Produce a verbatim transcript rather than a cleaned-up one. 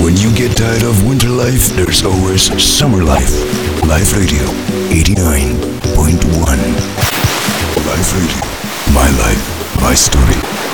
When you get tired of winter life, there's always summer life. Life Radio eighty-nine point one. Life Radio. My life, my story.